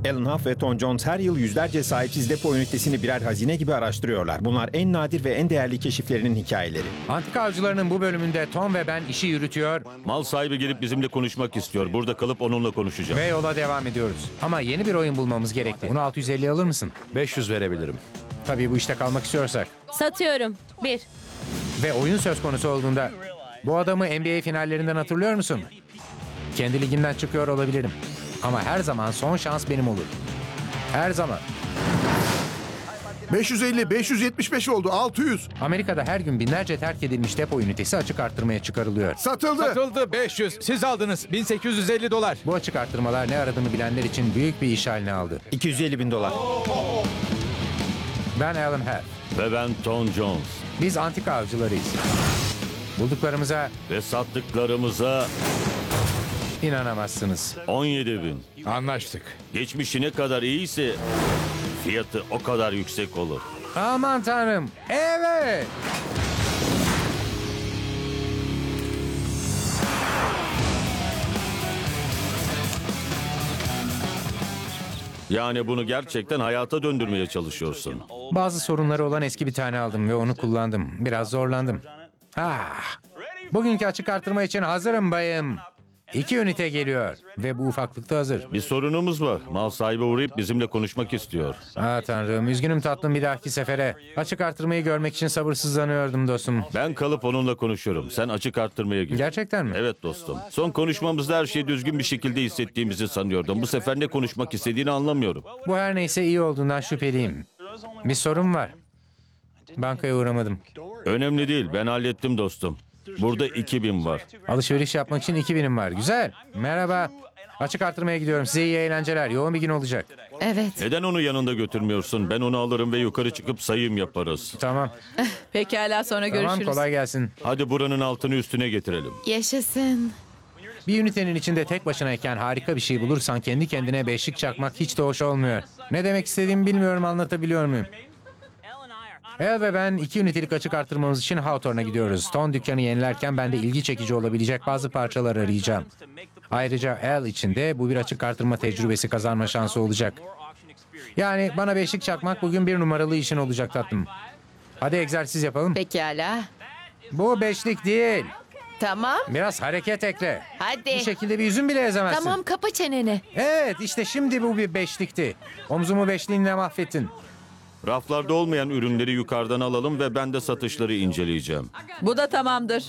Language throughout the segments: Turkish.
Alan Huff ve Tom Jones her yıl yüzlerce sahipsiz depo ünitesini birer hazine gibi araştırıyorlar. Bunlar en nadir ve en değerli keşiflerinin hikayeleri. Antika Avcılarının bu bölümünde Tom ve ben işi yürütüyor Mal sahibi gelip bizimle konuşmak istiyor. Burada kalıp onunla konuşacağım. ve yola devam ediyoruz. Ama yeni bir oyun bulmamız gerekti. Bunu 650 alır mısın? 500 verebilirim. Tabii bu işte kalmak istiyorsak. Satıyorum. 1. Ve oyun söz konusu olduğunda bu adamı NBA finallerinden hatırlıyor musun? Kendi ligimden çıkıyor olabilirim. Ama her zaman son şans benim olur. Her zaman. 550, 575 oldu, 600. Amerika'da her gün binlerce terk edilmiş depo ünitesi açık arttırmaya çıkarılıyor. Satıldı. Satıldı 500. Siz aldınız 1850 dolar. Bu açık arttırmalar ne aradığını bilenler için büyük bir iş haline aldı. 250 bin dolar. Ben Alan Huff. Ve ben Tom Jones. Biz antika avcılarıyız. Bulduklarımıza Ve sattıklarımıza inanamazsınız. 17 bin. Anlaştık. Geçmişi ne kadar iyiyse fiyatı o kadar yüksek olur. Aman tanrım. Evet. Yani bunu gerçekten hayata döndürmeye çalışıyorsun. Bazı sorunları olan eski bir tane aldım ve onu kullandım. Biraz zorlandım. Bugünkü açık artırma için hazırım bayım. 2 ünite geliyor ve bu ufaklıkta hazır. Bir sorunumuz var. Mal sahibi uğrayıp bizimle konuşmak istiyor. Tanrım, üzgünüm tatlım, bir dahaki sefere. Açık artırmayı görmek için sabırsızlanıyordum dostum. Ben kalıp onunla konuşurum. Sen açık arttırmaya git. Gerçekten mi? Evet dostum. Son konuşmamızda her şeyi düzgün bir şekilde hissettiğimizi sanıyordum. Bu sefer ne konuşmak istediğini anlamıyorum. Bu her neyse iyi olduğundan şüpheliyim. Bir sorun var. Bankaya uğramadım. Önemli değil. Ben hallettim dostum. Burada 2000 var. Alışveriş yapmak için 2000'im var. Güzel. Merhaba. Açık artırmaya gidiyorum. Size iyi eğlenceler. Yoğun bir gün olacak. Evet. Neden onu yanında götürmüyorsun? Ben onu alırım ve yukarı çıkıp sayım yaparız. Tamam. Pekala sonra Tamam, görüşürüz. kolay gelsin. Hadi buranın altını üstüne getirelim. Yaşasın. Bir ünitenin içinde tek başınayken harika bir şey bulursan kendi kendine beşlik çakmak hiç de hoş olmuyor. Ne demek istediğimi bilmiyorum, anlatabiliyor muyum? El ve ben 2 ünitelik açık artırmamız için Hawthorne'a gidiyoruz. Ton dükkanı yenilerken ben de ilgi çekici olabilecek bazı parçalar arayacağım. Ayrıca El için de bu bir açık artırma tecrübesi kazanma şansı olacak. Yani bana beşlik çakmak bugün bir numaralı işin olacak tatlım. Hadi egzersiz yapalım. Pekala. Bu beşlik değil. Tamam. Biraz hareket ekle. Hadi. Bu şekilde bir yüzün bile ezemezsin. Tamam kapa çeneni. Evet, işte şimdi bu bir beşlikti. Omzumu beşliğinle mahvettin. Raflarda olmayan ürünleri yukarıdan alalım ve ben de satışları inceleyeceğim. Bu da tamamdır.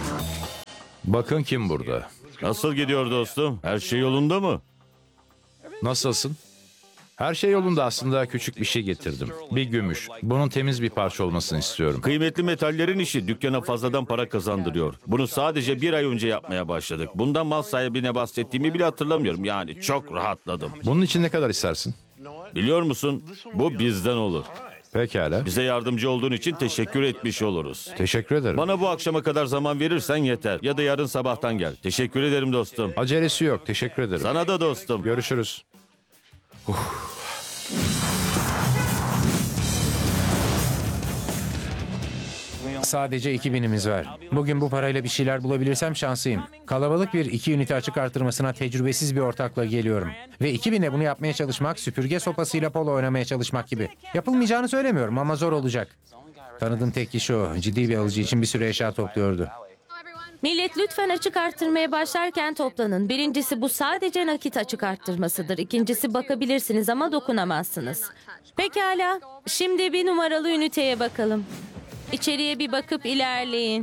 Bakın kim burada. Nasıl gidiyor dostum? Her şey yolunda mı? Nasılsın? Her şey yolunda, aslında küçük bir şey getirdim. Bir gümüş. Bunun temiz bir parça olmasını istiyorum. Kıymetli metallerin işi dükkana fazladan para kazandırıyor. Bunu sadece 1 ay önce yapmaya başladık. Bundan mal sahibine bahsettiğimi bile hatırlamıyorum. Yani çok rahatladım. Bunun için ne kadar istersin? Biliyor musun? Bu bizden olur. Pekala. Bize yardımcı olduğun için teşekkür etmiş oluruz. Teşekkür ederim. Bana bu akşama kadar zaman verirsen yeter. Ya da yarın sabahtan gel. Teşekkür ederim dostum. Acelesi yok. Teşekkür ederim. Sana da dostum. Görüşürüz. Sadece 2000'imiz var. Bugün bu parayla bir şeyler bulabilirsem şanslıyım. Kalabalık bir 2 ünite açık artırmasına tecrübesiz bir ortakla geliyorum. Ve 2000'e bunu yapmaya çalışmak, süpürge sopasıyla polo oynamaya çalışmak gibi. Yapılmayacağını söylemiyorum ama zor olacak. Tanıdığım tek kişi o. Ciddi bir alıcı için bir sürü eşya topluyordu. Millet lütfen açık arttırmaya başlarken toplanın. Birincisi bu sadece nakit açık arttırmasıdır. İkincisi bakabilirsiniz ama dokunamazsınız. Pekala. Şimdi bir numaralı üniteye bakalım. İçeriye bir bakıp ilerleyin.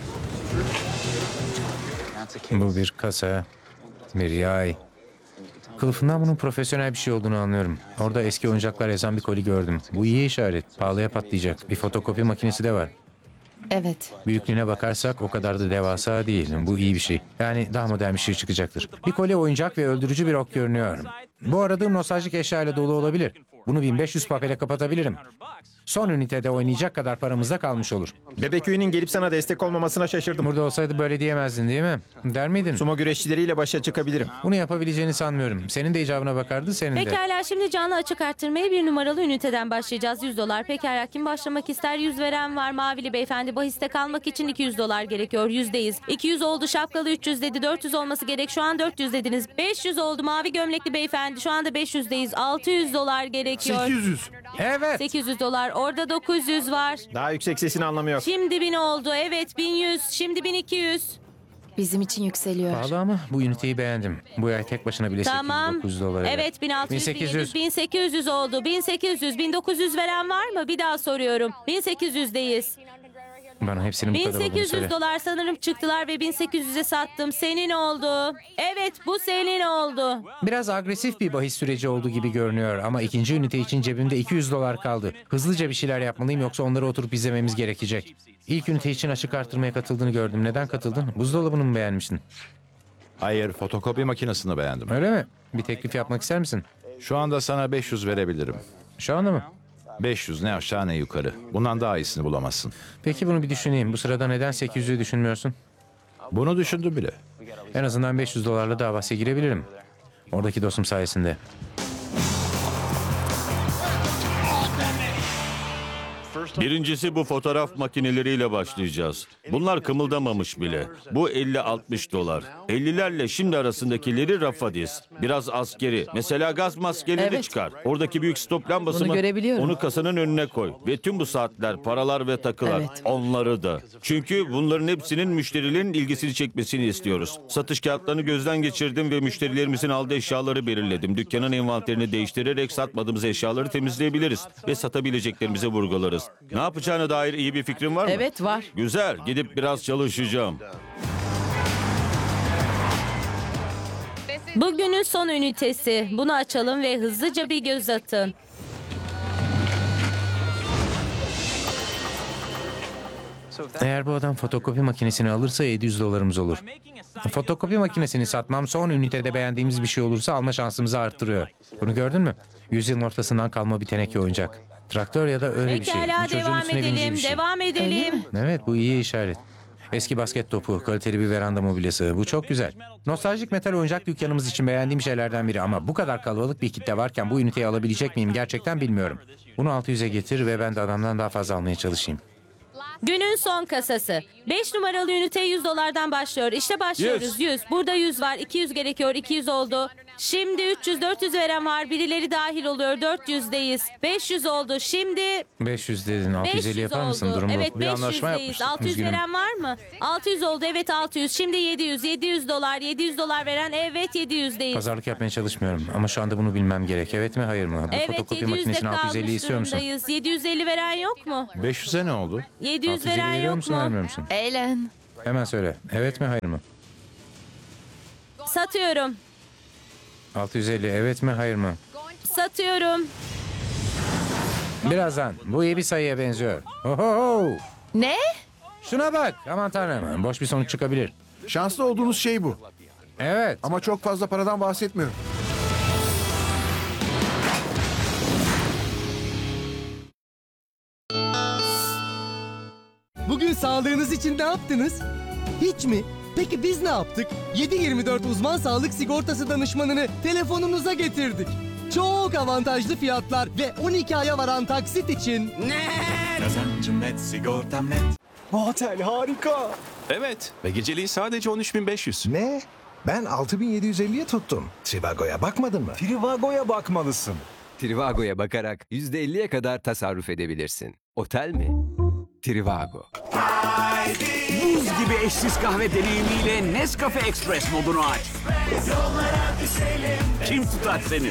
Bu bir kasa, bir yay. Kılıfından bunun profesyonel bir şey olduğunu anlıyorum. Orada eski oyuncaklar yazan bir koli gördüm. Bu iyi işaret. Pahalıya patlayacak. Bir fotokopi makinesi de var. Evet. Büyüklüğüne bakarsak o kadar da devasa değil. Bu iyi bir şey. Yani daha modern bir şey çıkacaktır. Bir kolye oyuncak ve öldürücü bir ok görünüyor. Bu aradığım nostaljik eşya ile dolu olabilir. Bunu 1500 papele kapatabilirim. Son ünitede oynayacak kadar paramız da kalmış olur. Bebeköy'ün gelip sana destek olmamasına şaşırdım. Burada olsaydı böyle diyemezdin değil mi? Der miydin? Sumo güreşçileriyle başa çıkabilirim. Bunu yapabileceğini sanmıyorum. Senin de icabına bakardı, senin de. Pekala şimdi canlı açık arttırmaya bir numaralı üniteden başlayacağız. 100 dolar. Pekala kim başlamak ister? 100 veren var. Mavili beyefendi bahiste kalmak için 200 dolar gerekiyor. 100'deyiz. 200 oldu, şapkalı 300 dedi. 400 olması gerek. Şu an 400 dediniz. 500 oldu. Mavi gömlekli beyefendi geldi. Şu anda 500'deyiz. 600 dolar gerekiyor. 800. Evet. 800 dolar. Orada 900 var. Daha yüksek sesin anlamı yok. Şimdi 1000 oldu. Evet 1100. Şimdi 1200. Bizim için yükseliyor. Pahalı ama bu üniteyi beğendim. Bu ay tek başına bile Tamam. 809 dolar eder. Evet 1600, 1800. 1700, 1800 oldu. 1800, 1900 veren var mı? Bir daha soruyorum. 1800'deyiz. Bana hepsinin bu kadar olduğunu 1800 söyle. dolar sanırım çıktılar ve 1800'e sattım. Senin oldu. Evet bu senin oldu. Biraz agresif bir bahis süreci olduğu gibi görünüyor ama ikinci ünite için cebimde 200 dolar kaldı. Hızlıca bir şeyler yapmalıyım yoksa onları oturup izlememiz gerekecek. İlk ünite için açık artırmaya katıldığını gördüm. Neden katıldın? Buzdolabını mı beğenmiştin? Hayır, fotokopi makinesini beğendim. Öyle mi? Bir teklif yapmak ister misin? Şu anda sana 500 verebilirim. Şu anda mı? 500 ne aşağı ne yukarı. Bundan daha iyisini bulamazsın. Peki bunu bir düşüneyim. Bu sırada neden 800'ü düşünmüyorsun? Bunu düşündüm bile. En azından 500 dolarla daha bahse girebilirim. Oradaki dostum sayesinde. Birincisi bu fotoğraf makineleriyle başlayacağız. Bunlar kımıldamamış bile. Bu 50-60 dolar. 50'lerle şimdi arasındakileri rafa diz. Biraz askeri. Mesela gaz maskelerini Evet. çıkar. Oradaki büyük stop lambası Bunu mı? görebiliyorum. Onu kasanın önüne koy. Ve tüm bu saatler, paralar ve takılar. Evet. Onları da. Çünkü bunların hepsinin müşterilerin ilgisini çekmesini istiyoruz. Satış kağıtlarını gözden geçirdim ve müşterilerimizin aldığı eşyaları belirledim. Dükkanın envanterini değiştirerek satmadığımız eşyaları temizleyebiliriz. Ve satabileceklerimize vurgularız. Ne yapacağına dair iyi bir fikrin var mı? Evet var. Güzel. Gidip biraz çalışacağım. Bugünün son ünitesi. Bunu açalım ve hızlıca bir göz atın. Eğer bu adam fotokopi makinesini alırsa 700 dolarımız olur. Fotokopi makinesini satmam son ünitede beğendiğimiz bir şey olursa alma şansımızı arttırıyor. Bunu gördün mü? Yüzyılın ortasından kalma bir teneke oyuncak. Traktör ya da öyle bir şey. Pekala Bu çocuğun devam üstüne bineceği edelim. bir şey. Devam edelim. Evet bu iyi işaret. Eski basket topu, kaliteli bir veranda mobilyası. Bu çok güzel. Nostaljik metal oyuncak dükkanımız için beğendiğim şeylerden biri ama bu kadar kalabalık bir kitle varken bu üniteyi alabilecek miyim gerçekten bilmiyorum. Bunu 600'e getir ve ben de adamdan daha fazla almaya çalışayım. Günün son kasası. 5 numaralı ünite 100 dolardan başlıyor. İşte başlıyoruz. 100. Burada 100 var. 200 gerekiyor. 200 oldu. Şimdi 300, 400 veren var. Birileri dahil oluyor. 400'deyiz. 500 oldu. Şimdi 500 dedin. 650 500 yapar mısın oldu. durumu? Evet Bir anlaşma 500'deyiz. yapmıştık. 600 Üzgünüm. veren var mı? 600 oldu. Evet 600. Şimdi 700. 700 dolar. 700 dolar veren. Evet 700'deyiz. Pazarlık yapmaya çalışmıyorum ama şu anda bunu bilmem gerek. Evet mi hayır mı? Bu Evet fotokopi 700'de makinesini 650 kalmış istiyor musun? durumdayız. 750 veren yok mu? 500'e ne oldu? 700 650 veren veriyor yok musun mu? vermiyor musun? Eğlen. Hemen söyle. Evet mi hayır mı? Satıyorum. 650 evet mi hayır mı? Satıyorum. Birazdan. Bu iyi bir sayıya benziyor. Oho! Ne? Şuna bak. Aman tanrım. Boş bir sonuç çıkabilir. Şanslı olduğunuz şey bu. Evet. Ama çok fazla paradan bahsetmiyorum. Bugün sağlığınız için ne yaptınız? Hiç mi? Peki biz ne yaptık? 7/24 uzman sağlık sigortası danışmanını telefonunuza getirdik. Çok avantajlı fiyatlar ve 12 aya varan taksit için. Kazancım net, sigortam net. Bu otel harika. Evet ve geceliği sadece 13.500. Ne? Ben 6750'ye tuttum. Trivago'ya bakmadın mı? Trivago'ya bakmalısın. Trivago'ya bakarak %50'ye kadar tasarruf edebilirsin. Otel mi? Trivago. Buz gibi eşsiz kahve deneyimiyle Nescafe Express modunu aç. Kim tutar seni?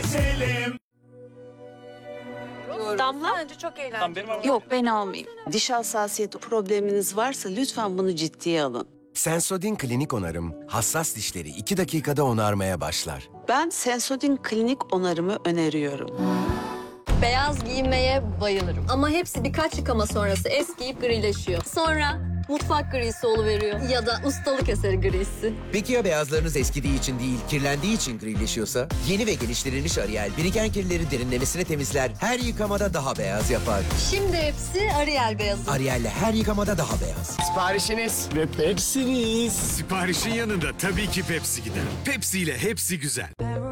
Damla? Yok ben almayayım. Diş hassasiyeti probleminiz varsa lütfen bunu ciddiye alın. Sensodyne klinik onarım, hassas dişleri 2 dakikada onarmaya başlar. Ben Sensodyne klinik onarımı öneriyorum. Beyaz giymeye bayılırım. Ama hepsi birkaç yıkama sonrası eskiyip grileşiyor. Sonra mutfak grisi oluveriyor. Ya da ustalık eseri grisi. Peki ya beyazlarınız eskidiği için değil, kirlendiği için grileşiyorsa? Yeni ve geliştirilmiş Ariel, biriken kirleri derinlemesine temizler, her yıkamada daha beyaz yapar. Şimdi hepsi Ariel beyazı. Ariel'le her yıkamada daha beyaz. Siparişiniz ve Pepsi'niz. Siparişin yanında tabii ki Pepsi gider. Pepsi ile hepsi güzel.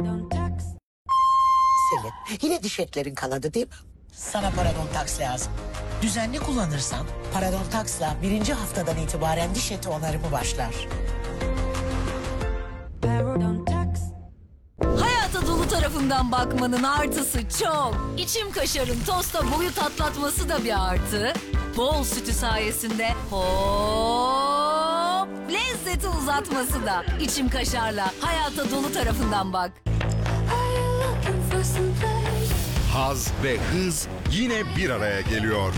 Selin, yine diş etlerin kanadı değil mi? Sana Parodontax lazım. Düzenli kullanırsan Parodontax'la 1. haftadan itibaren diş eti onarımı başlar. Hayata dolu tarafından bakmanın artısı çok. İçim kaşarın tosta boyut atlatması da bir artı. Bol sütü sayesinde hop lezzeti uzatması da. İçim kaşarla hayata dolu tarafından bak. Haz ve hız yine bir araya geliyor.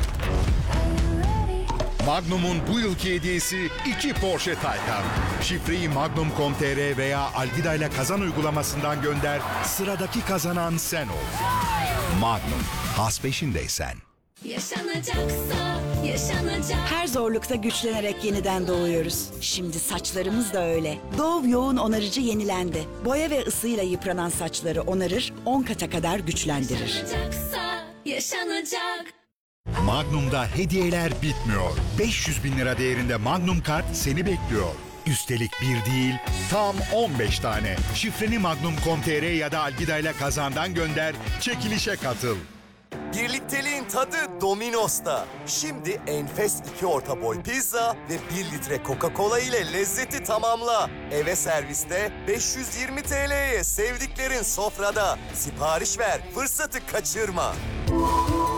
Magnum'un bu yılki hediyesi 2 Porsche Taycan. Şifreyi magnum.com.tr veya Algida ile kazan uygulamasından gönder. Sıradaki kazanan sen ol. Magnum, haz peşindeysen. Yaşanacaksa yaşanacak. Her zorlukta güçlenerek yeniden doğuyoruz. Şimdi saçlarımız da öyle. Dove yoğun onarıcı yenilendi. Boya ve ısıyla yıpranan saçları onarır, 10 kata kadar güçlendirir. Yaşanacaksa yaşanacak. Magnum'da hediyeler bitmiyor. 500 bin lira değerinde Magnum kart seni bekliyor. Üstelik bir değil, tam 15 tane. Şifreni magnum.com.tr ya da Algida ile kazandan gönder, çekilişe katıl. Birlikteliğin tadı Domino's'ta. Şimdi enfes 2 orta boy pizza ve 1 litre Coca-Cola ile lezzeti tamamla. Eve serviste 520 TL'ye sevdiklerin sofrada. Sipariş ver, fırsatı kaçırma.